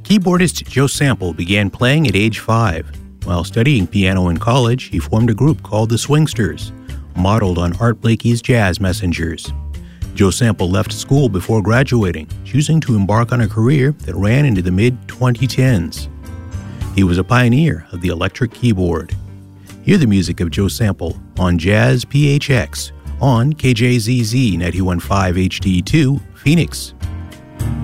Keyboardist Joe Sample began playing at age 5. While studying piano in college, he formed a group called the Swingsters, modeled on Art Blakey's Jazz Messengers. Joe Sample left school before graduating, choosing to embark on a career that ran into the mid-2010s. He was a pioneer of the electric keyboard. Hear the music of Joe Sample on Jazz PHX on KJZZ 91.5 HD2, Phoenix.